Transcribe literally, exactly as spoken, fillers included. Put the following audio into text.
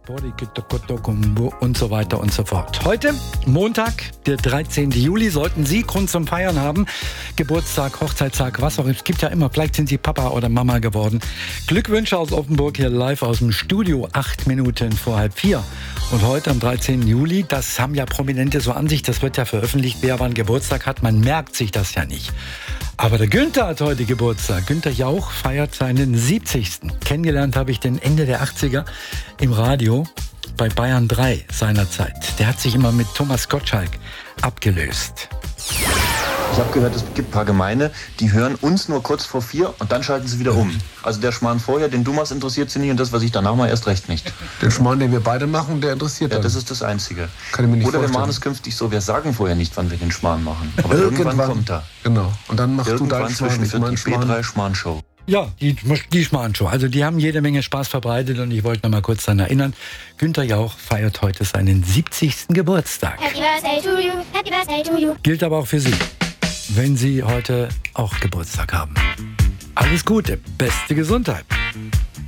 und so weiter und so fort. Heute, Montag, der dreizehnten Juli, sollten Sie Grund zum Feiern haben. Geburtstag, Hochzeitstag, was auch immer. Es gibt ja immer, vielleicht sind Sie Papa oder Mama geworden. Glückwünsche aus Offenburg hier live aus dem Studio, acht Minuten vor halb vier. Und heute am dreizehnten Juli, das haben ja Prominente so an sich, das wird ja veröffentlicht, wer wann Geburtstag hat. Man merkt sich das ja nicht. Aber der Günther hat heute Geburtstag. Günther Jauch feiert seinen siebzigsten Kennengelernt habe ich den Ende der achtziger im Radio bei Bayern drei seinerzeit. Der hat sich immer mit Thomas Gottschalk abgelöst. Ich habe gehört, es gibt ein paar Gemeinde, die hören uns nur kurz vor vier und dann schalten sie wieder um. Also der Schmarrn vorher, den du machst, interessiert sie nicht und das, was ich danach mal erst recht nicht. Den Schmarrn, den wir beide machen, der interessiert Ja, dann. das ist das Einzige. Kann ich mir nicht Oder wir vorstellen. machen es künftig so, wir sagen vorher nicht, wann wir den Schmarrn machen. Aber irgendwann, irgendwann kommt er. Genau. Und dann machst irgendwann du deinen Schmarrn, zwischen ich meinen die B drei Schmarrn-Show. Ja, die, die Schmarrn-Show. Also die haben jede Menge Spaß verbreitet und ich wollte noch mal kurz daran erinnern, Günther Jauch feiert heute seinen siebzigsten Geburtstag. Happy birthday to you, happy birthday to you. Gilt aber auch für Sie, wenn Sie heute auch Geburtstag haben. Alles Gute, beste Gesundheit.